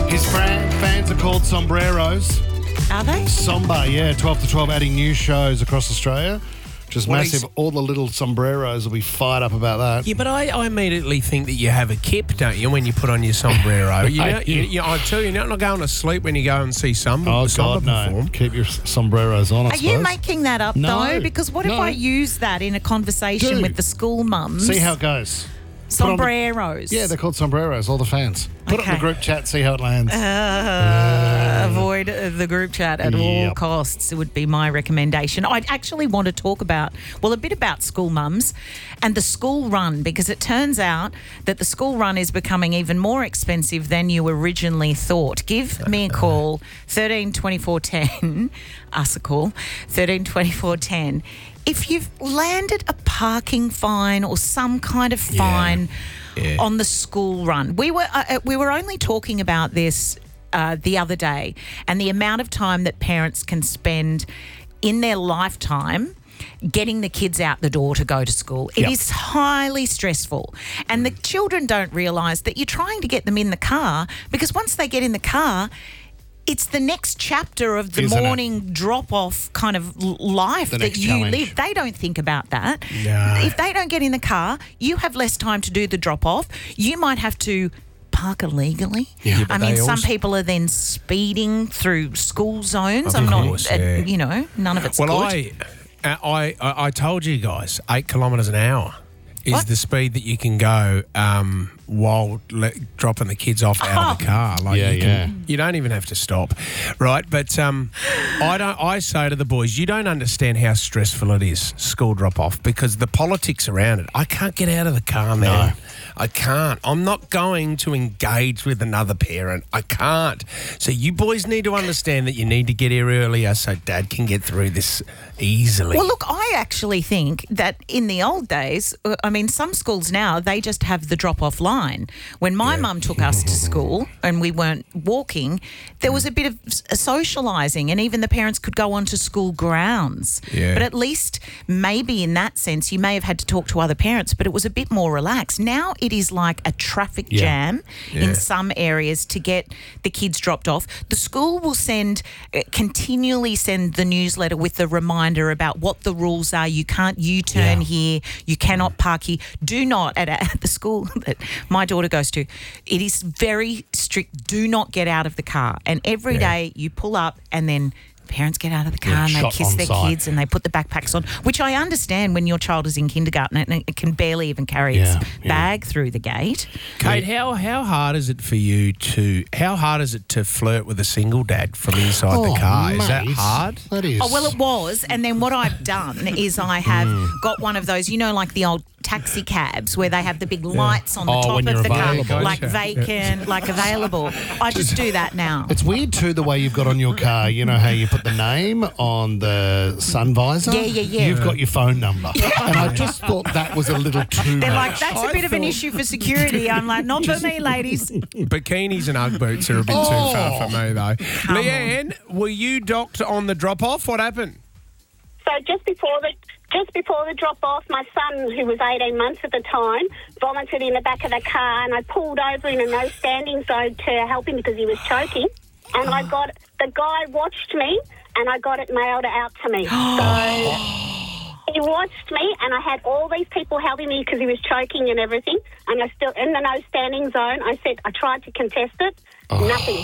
His fans are called Sombreros. Are they? Somba, yeah, 12 to 12, adding new shows across Australia. Just massive. All the little sombreros will be fired up about that. Yeah, but I immediately think that you have a kip, don't you, when you put on your sombrero? I tell you, you're not going to sleep when you go and see Samba God, no. perform. Keep your sombreros on, I suppose. Are you making that up, No. though? Because what if I use that in a conversation with the school mums? See how it goes. Sombreros. Yeah, they're called sombreros, all the fans. Put it in the group chat, see how it lands. Avoid the group chat at all costs. It would be my recommendation. I'd actually want to talk about, a bit about school mums and the school run, because it turns out that the school run is becoming even more expensive than you originally thought. Give me a call, 13 24 10, us a call, 13 24 10. If you've landed a parking fine or some kind of fine on the school run, we were only talking about this the other day, and the amount of time that parents can spend in their lifetime getting the kids out the door to go to school. It is highly stressful, and the children don't realise that you're trying to get them in the car, because once they get in the car, it's the next chapter of the morning drop-off kind of life that you live. They don't think about that. No. If they don't get in the car, you have less time to do the drop-off. You might have to park illegally. Yeah, I mean, some people are then speeding through school zones. None of it's good. I told you guys, 8 kilometres an hour is the speed that you can go while dropping the kids off out of the car. You don't even have to stop, right? But I say to the boys, you don't understand how stressful it is, school drop off, because the politics around it. I can't get out of the car, man. No. I can't. I'm not going to engage with another parent. I can't. So you boys need to understand that you need to get here earlier so Dad can get through this easily. Well, look, I actually think that in the old days, some schools now, they just have the drop-off line. When my mum took us to school and we weren't walking, there was a bit of socialising, and even the parents could go onto school grounds. Yeah. But at least maybe in that sense, you may have had to talk to other parents, but it was a bit more relaxed. Now it is like a traffic jam in some areas to get the kids dropped off. The school will continually send the newsletter with the reminder about what the rules are. You can't U-turn here. You cannot park here. Do not, at the school that my daughter goes to, it is very strict. Do not get out of the car. And every day you pull up, and then parents get out of the car and they kiss their kids and they put the backpacks on, which I understand when your child is in kindergarten and it can barely even carry its bag through the gate. Kate, how hard is it to flirt with a single dad from inside the car? Mate, is that hard? That is. Oh, well, it was. And then what I've done is I have got one of those, like the old taxi cabs where they have the big lights on the top of the car, like vacant, like available. I just do that now. It's weird too the way you've got on your car. You know how you put the name on the sun visor? Yeah. You've got your phone number. And I just thought that was a little too They're much. like, that's a bit of an issue for security. I'm like, not for me, ladies. Bikinis and Ugg boots are a bit too far for me, though. Leanne, were you docked on the drop-off? What happened? So just before the drop-off, my son, who was 18 months at the time, vomited in the back of the car, and I pulled over in a no-standing zone to help him because he was choking. And the guy watched me, and I got it mailed out to me. So he watched me, and I had all these people helping me because he was choking and everything. And I still, in the no-standing zone, I tried to contest it. Nothing.